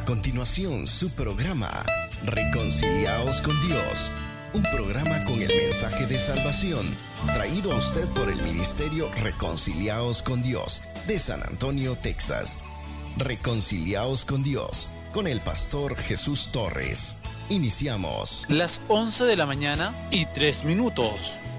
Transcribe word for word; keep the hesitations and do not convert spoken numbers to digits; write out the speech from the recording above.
continuación, su programa Reconciliaos con Dios. Un programa con el mensaje de salvación, traído a usted por el Ministerio Reconciliaos con Dios, de San Antonio, Texas. Reconciliaos con Dios, con el pastor Jesús Torres. Iniciamos. Las once de la mañana y tres minutos.